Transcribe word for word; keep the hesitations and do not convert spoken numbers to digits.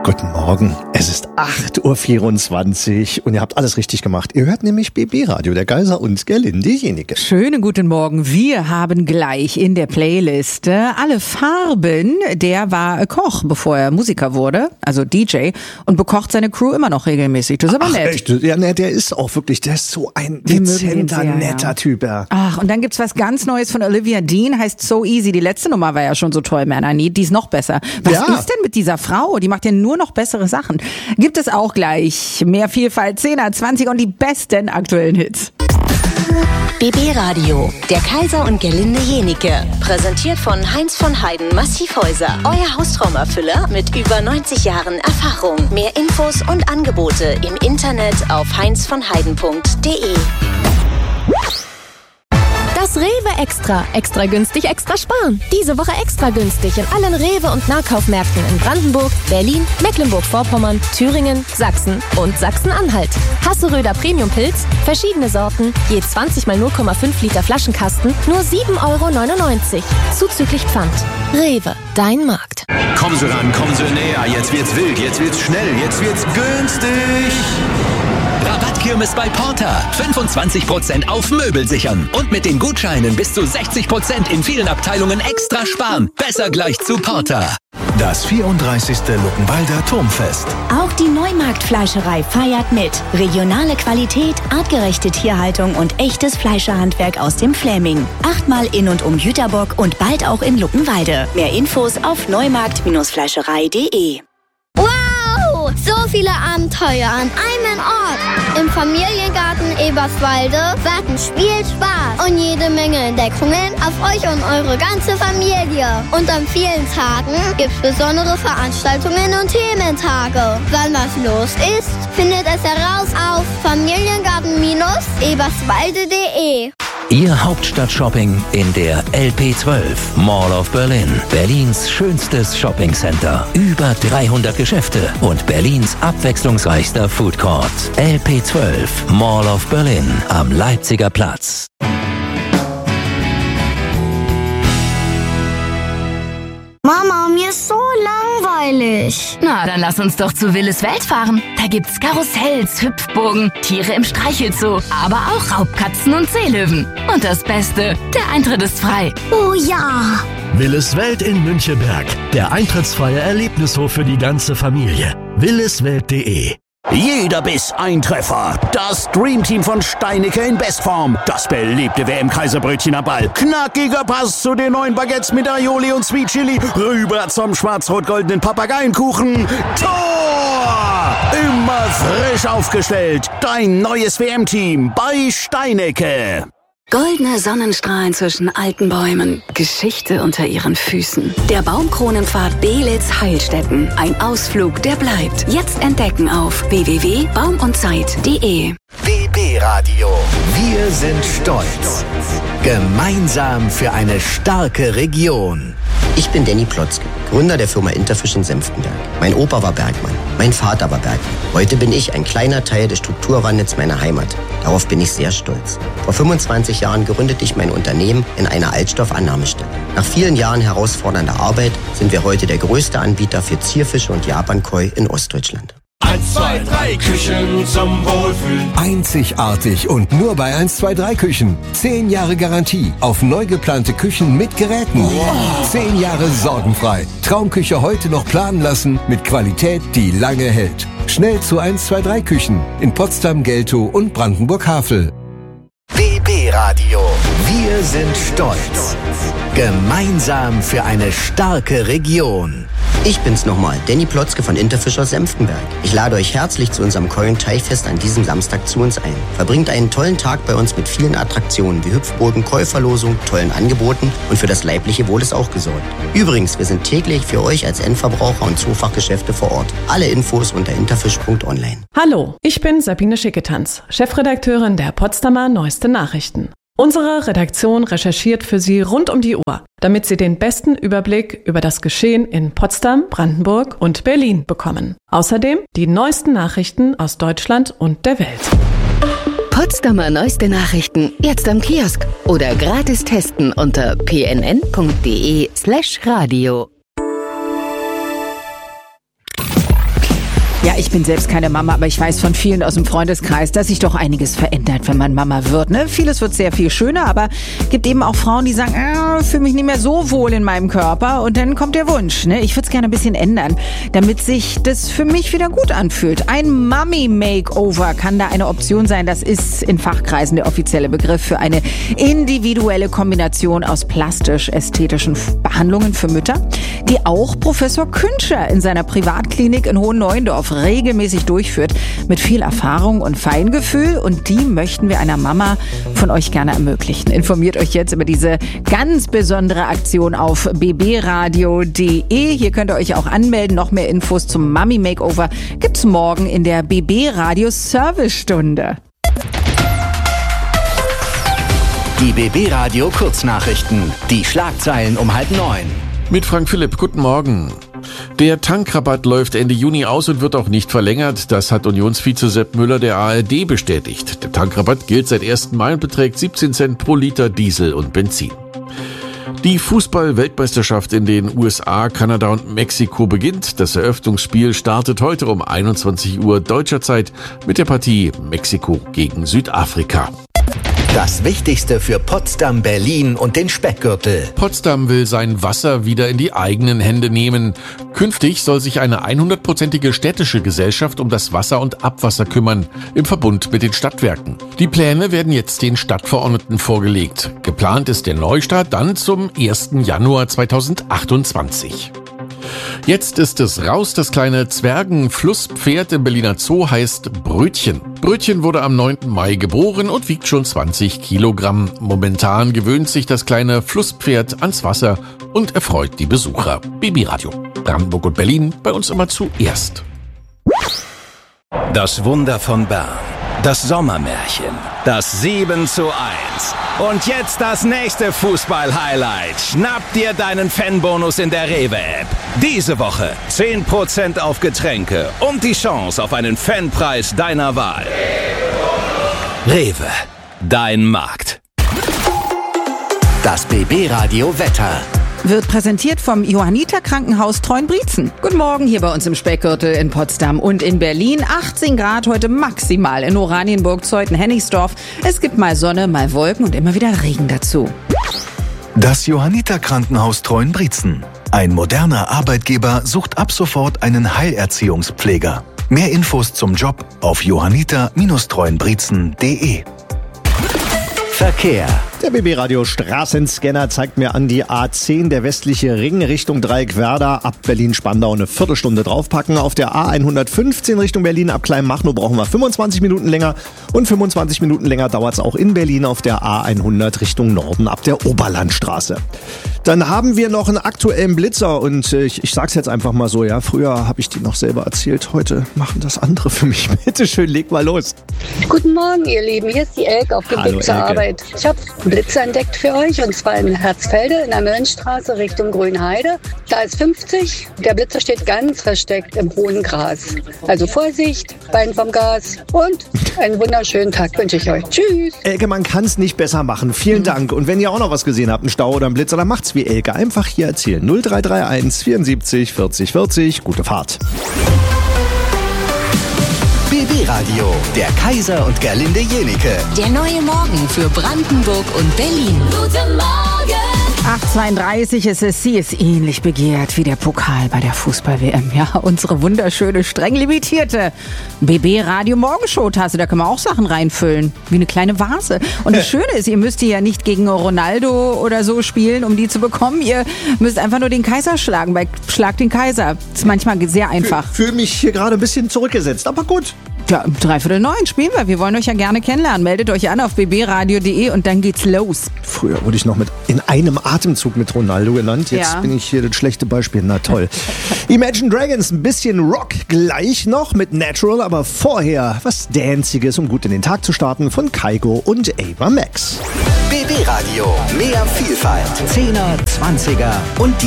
Guten Morgen, es ist acht Uhr vierundzwanzig und ihr habt alles richtig gemacht. Ihr hört nämlich B B-Radio, der Kaiser und Gerlinde Jenike. Schönen guten Morgen. Wir haben gleich in der Playlist alle Farben. Der war Koch, bevor er Musiker wurde, also D J, und bekocht seine Crew immer noch regelmäßig. Das ist aber Ach, nett. Echt? Ja, ne, der ist auch wirklich, der ist so ein Wir mögen dezenter, den sehr, netter ja. Typ. Ja. Ach, und dann gibt's was ganz Neues von Olivia Dean, heißt So Easy. Die letzte Nummer war ja schon so toll, Man I Need. Die ist noch besser. Was Ja. ist denn mit dieser Frau? Die macht ja nur noch bessere Sachen. Gibt es auch gleich. Mehr Vielfalt, zehner, zwanziger und die besten aktuellen Hits. B B-Radio, der Kaiser und Gerlinde Jenike. Präsentiert von Heinz von Heiden Massivhäuser. Euer Haustraumerfüller mit über neunzig Jahren Erfahrung. Mehr Infos und Angebote im Internet auf heinz von heiden punkt de. Das Rewe Extra. Extra günstig, extra sparen. Diese Woche extra günstig in allen Rewe- und Nahkaufmärkten in Brandenburg, Berlin, Mecklenburg-Vorpommern, Thüringen, Sachsen und Sachsen-Anhalt. Hasseröder Premium-Pilz, verschiedene Sorten, je zwanzig mal null Komma fünf Liter Flaschenkasten, nur sieben Euro neunundneunzig. Zuzüglich Pfand. Rewe, dein Markt. Kommen Sie ran, kommen Sie näher. Jetzt wird's wild, jetzt wird's schnell, jetzt wird's günstig. Rabattkirmes bei Porter. fünfundzwanzig Prozent auf Möbel sichern. Und mit den Gutscheinen bis zu sechzig Prozent in vielen Abteilungen extra sparen. Besser gleich zu Porter. Das vierunddreißigste Luckenwalder Turmfest. Auch die Neumarktfleischerei feiert mit. Regionale Qualität, artgerechte Tierhaltung und echtes Fleischerhandwerk aus dem Fläming. Achtmal in und um Jüterbock und bald auch in Luckenwalde. Mehr Infos auf neumarkt Fleischerei punkt de. Wow! So viele Abenteuer an einem Ort. Im Familiengarten Eberswalde warten Spiel, Spaß und jede Menge Entdeckungen auf euch und eure ganze Familie. Und an vielen Tagen gibt's besondere Veranstaltungen und Thementage. Wann was los ist, findet es heraus auf familiengarten Eberswalde punkt de. Ihr Hauptstadt-Shopping in der L P zwölf, Mall of Berlin. Berlins schönstes Shoppingcenter. Über dreihundert Geschäfte und Berlins abwechslungsreichster Food Court. L P zwölf, Mall of Berlin am Leipziger Platz. Mama, mir ist so langweilig. Na, dann lass uns doch zu Willis Welt fahren. Da gibt's Karussells, Hüpfburgen, Tiere im Streichelzoo, aber auch Raubkatzen und Seelöwen. Und das Beste, der Eintritt ist frei. Oh ja. Willis Welt in Müncheberg. Der eintrittsfreie Erlebnishof für die ganze Familie. willis welt punkt de. Jeder Biss ein Treffer. Das Dreamteam von Steinecke in Bestform. Das beliebte W M-Kaiserbrötchen am Ball. Knackiger Pass zu den neuen Baguettes mit Aioli und Sweet Chili. Rüber zum schwarz-rot-goldenen Papageienkuchen. Tor! Immer frisch aufgestellt. Dein neues W M-Team bei Steinecke. Goldene Sonnenstrahlen zwischen alten Bäumen, Geschichte unter ihren Füßen. Der Baumkronenpfad Belitz Heilstätten. Ein Ausflug, der bleibt. Jetzt entdecken auf w w w punkt baum und zeit punkt de. B B-Radio. Wir sind stolz. Gemeinsam für eine starke Region. Ich bin Danny Plotzke, Gründer der Firma Interfish in Senftenberg. Mein Opa war Bergmann, mein Vater war Bergmann. Heute bin ich ein kleiner Teil des Strukturwandels meiner Heimat. Darauf bin ich sehr stolz. Vor fünfundzwanzig Jahren gründete ich mein Unternehmen in einer Altstoffannahmestelle. Nach vielen Jahren herausfordernder Arbeit sind wir heute der größte Anbieter für Zierfische und Japankoi in Ostdeutschland. eins, zwei, drei Küchen zum Wohlfühlen. Einzigartig und nur bei eins, zwei, drei Küchen. Zehn Jahre Garantie auf neu geplante Küchen mit Geräten. Wow. Zehn Jahre sorgenfrei. Traumküche heute noch planen lassen mit Qualität, die lange hält. Schnell zu eins, zwei, drei Küchen in Potsdam, Geltow und Brandenburg-Havel. B B-Radio. Wir sind stolz. Gemeinsam für eine starke Region. Ich bin's nochmal, Danny Plotzke von Interfish aus Senftenberg. Ich lade euch herzlich zu unserem Koi- und Teichfest an diesem Samstag zu uns ein. Verbringt einen tollen Tag bei uns mit vielen Attraktionen wie Hüpfburgen, Koi-Verlosung, tollen Angeboten und für das leibliche Wohl ist auch gesorgt. Übrigens, wir sind täglich für euch als Endverbraucher und Zoofachgeschäfte vor Ort. Alle Infos unter interfish punkt online. Hallo, ich bin Sabine Schicketanz, Chefredakteurin der Potsdamer Neueste Nachrichten. Unsere Redaktion recherchiert für Sie rund um die Uhr, damit Sie den besten Überblick über das Geschehen in Potsdam, Brandenburg und Berlin bekommen. Außerdem die neuesten Nachrichten aus Deutschland und der Welt. Potsdamer Neueste Nachrichten jetzt am Kiosk oder gratis testen unter p n n punkt d e slash radio. Ja, ich bin selbst keine Mama, aber ich weiß von vielen aus dem Freundeskreis, dass sich doch einiges verändert, wenn man Mama wird. Ne? Vieles wird sehr viel schöner, aber gibt eben auch Frauen, die sagen, äh, ich fühle mich nicht mehr so wohl in meinem Körper. Und dann kommt der Wunsch, ne? Ich würde es gerne ein bisschen ändern, damit sich das für mich wieder gut anfühlt. Ein Mummy-Makeover kann da eine Option sein. Das ist in Fachkreisen der offizielle Begriff für eine individuelle Kombination aus plastisch-ästhetischen Behandlungen für Mütter, die auch Professor Künscher in seiner Privatklinik in Hohenneuendorf regelmäßig durchführt, mit viel Erfahrung und Feingefühl, und die möchten wir einer Mama von euch gerne ermöglichen. Informiert euch jetzt über diese ganz besondere Aktion auf b b radio punkt d e. Hier könnt ihr euch auch anmelden. Noch mehr Infos zum Mummy Makeover gibt's morgen in der B B Radio Servicestunde. Die B B Radio Kurznachrichten. Die Schlagzeilen um halb neun. Mit Frank Philipp, guten Morgen. Der Tankrabatt läuft Ende Juni aus und wird auch nicht verlängert. Das hat Unionsvize Sepp Müller der A R D bestätigt. Der Tankrabatt gilt seit ersten Mai und beträgt siebzehn Cent pro Liter Diesel und Benzin. Die Fußball-Weltmeisterschaft in den U S A, Kanada und Mexiko beginnt. Das Eröffnungsspiel startet heute um einundzwanzig Uhr deutscher Zeit mit der Partie Mexiko gegen Südafrika. Das Wichtigste für Potsdam, Berlin und den Speckgürtel. Potsdam will sein Wasser wieder in die eigenen Hände nehmen. Künftig soll sich eine hundertprozentige städtische Gesellschaft um das Wasser und Abwasser kümmern, im Verbund mit den Stadtwerken. Die Pläne werden jetzt den Stadtverordneten vorgelegt. Geplant ist der Neustart dann zum ersten Januar zweitausendachtundzwanzig. Jetzt ist es raus. Das kleine Zwergenflusspferd im Berliner Zoo heißt Brötchen. Brötchen wurde am neunten Mai geboren und wiegt schon zwanzig Kilogramm. Momentan gewöhnt sich das kleine Flusspferd ans Wasser und erfreut die Besucher. B B Radio. Brandenburg und Berlin, bei uns immer zuerst. Das Wunder von Bern. Das Sommermärchen. Das sieben zu eins. Und jetzt das nächste Fußball-Highlight. Schnapp dir deinen Fanbonus in der Rewe-App. Diese Woche zehn Prozent auf Getränke und die Chance auf einen Fanpreis deiner Wahl. Rewe, dein Markt. Das B B Radio Wetter. Wird präsentiert vom Johanniter Krankenhaus Treuenbrietzen. Guten Morgen hier bei uns im Speckgürtel in Potsdam und in Berlin. achtzehn Grad heute maximal in Oranienburg, Zeuthen, Hennigsdorf. Es gibt mal Sonne, mal Wolken und immer wieder Regen dazu. Das Johanniter Krankenhaus Treuenbrietzen. Ein moderner Arbeitgeber sucht ab sofort einen Heilerziehungspfleger. Mehr Infos zum Job auf johanniter Bindestrich treuenbrietzen punkt de. Verkehr. Der B B-Radio Straßenscanner zeigt mir an die A zehn, der westliche Ring Richtung Dreieckwerder, ab Berlin-Spandau eine Viertelstunde draufpacken. Auf der A hundertfünfzehn Richtung Berlin ab Kleinmachnow brauchen wir fünfundzwanzig Minuten länger und fünfundzwanzig Minuten länger dauert es auch in Berlin auf der A hundert Richtung Norden ab der Oberlandstraße. Dann haben wir noch einen aktuellen Blitzer und ich, ich sag's jetzt einfach mal so, ja, früher habe ich die noch selber erzählt, heute machen das andere für mich. Bitte schön, leg mal los. Guten Morgen, ihr Lieben, hier ist die Elke auf dem Hallo, Weg zur Elke. Arbeit. Ich habe einen Blitzer entdeckt für euch und zwar in Herzfelde in der Möllenstraße Richtung Grünheide. Da ist fünfzig, der Blitzer steht ganz versteckt im hohen Gras. Also Vorsicht, Bein vom Gas und einen wunderschönen Tag wünsche ich euch. Tschüss. Elke, man kann's nicht besser machen. Vielen mhm. Dank. Und wenn ihr auch noch was gesehen habt, einen Stau oder einen Blitzer, dann macht's wie Elke. Einfach hier erzählen. null drei drei eins vierundsiebzig vierzig vierzig. Gute Fahrt. B B-Radio, der Kaiser und Gerlinde Jenike. Der neue Morgen für Brandenburg und Berlin. Guten Morgen! acht zweiunddreißig ist es, sie ist ähnlich begehrt wie der Pokal bei der Fußball-W M. Ja, unsere wunderschöne, streng limitierte B B-Radio-Morgenshow-Tasse, da können wir auch Sachen reinfüllen, wie eine kleine Vase. Und das Schöne ist, ihr müsst die ja nicht gegen Ronaldo oder so spielen, um die zu bekommen. Ihr müsst einfach nur den Kaiser schlagen, bei Schlag den Kaiser. Das ist manchmal sehr einfach. Ich fühle mich hier gerade ein bisschen zurückgesetzt, aber gut. Ja, dreiviertel neun spielen wir. Wir wollen euch ja gerne kennenlernen. Meldet euch an auf b b radio punkt de und dann geht's los. Früher wurde ich noch mit in einem Atemzug mit Ronaldo genannt. Jetzt Ja. bin ich hier das schlechte Beispiel. Na toll. Imagine Dragons, ein bisschen Rock gleich noch mit Natural, aber vorher was Danziges, um gut in den Tag zu starten von Kygo und Ava Max. B B-Radio, mehr Vielfalt. Zehner, Zwanziger und die